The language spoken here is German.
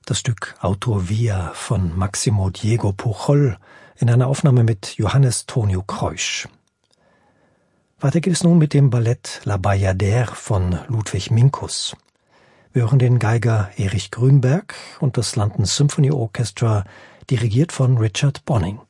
das Stück Autor Via von Maximo Diego Pujol in einer Aufnahme mit Johannes Tonio Kreusch. Weiter geht es nun mit dem Ballett La Bayadère von Ludwig Minkus. Wir hören den Geiger Erich Grünberg und das London Symphony Orchestra, dirigiert von Richard Bonning.